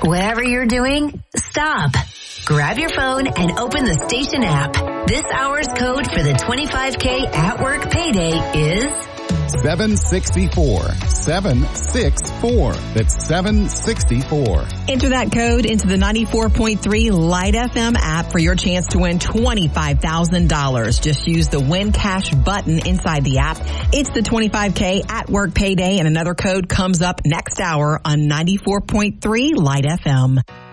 Whatever you're doing, stop. Grab your phone and open the station app. This hour's code for the 25K at work payday is 764. 764. That's 764. Enter that code into the 94.3 Light FM app for your chance to win $25,000. Just use the Win Cash button inside the app. It's the 25K at work payday, and another code comes up next hour on 94.3 Light FM.